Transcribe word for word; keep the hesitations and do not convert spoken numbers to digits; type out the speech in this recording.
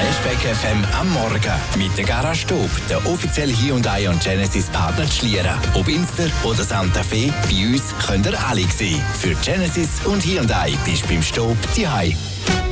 Flashback F M am Morgen mit der Garage Stub, der offizielle Hyundai und Genesis Partner zu Schlieren. Ob Inster oder Santa Fe, bei uns könnt ihr alle sehen. Für Genesis und Hyundai bist du beim Stub zu Hause.